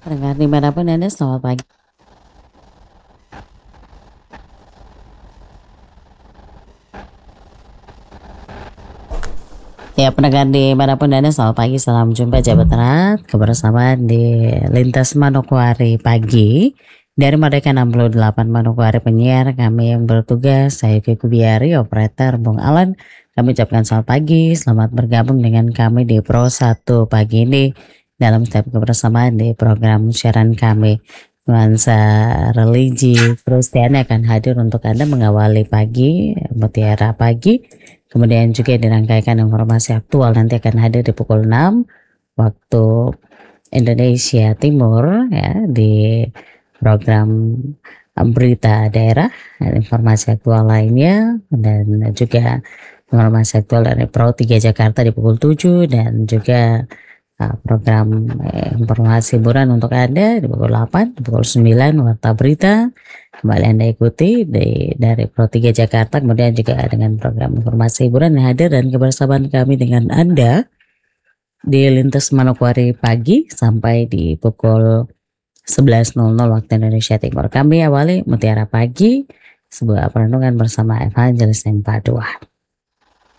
Pendengar dimanapun Anda, selamat pagi. Ya, pendengar dimanapun Anda, selamat pagi. Salam jumpa Jabat Erat, kebersamaan di Lintas Manokwari pagi. Dari Merdeka 68 Manokwari penyiar, kami yang bertugas, saya Vicky Biari, operator Bung Alan. Kami ucapkan selamat pagi, selamat bergabung dengan kami di Pro 1 pagi ini dalam setiap kebersamaan di program siaran kami. Nuansa religi Kristiani akan hadir untuk Anda mengawali pagi, mutiara pagi. Kemudian juga dirangkaikan informasi aktual nanti akan hadir di pukul 6 waktu Indonesia Timur ya di program berita daerah, informasi aktual lainnya dan juga informasi aktual dari Pro 3 Jakarta di pukul 7 dan juga program informasi hiburan untuk Anda di pukul 8, di pukul 9 warta berita. Kembali Anda ikuti dari Pro 3 Jakarta, kemudian juga dengan program informasi hiburan yang hadir dan kebersamaan kami dengan Anda di Lintas Manokwari pagi sampai di pukul 11.00 waktu Indonesia Timur. Kami awali Mutiara Pagi, sebuah perenungan bersama Evangelis yang Padua.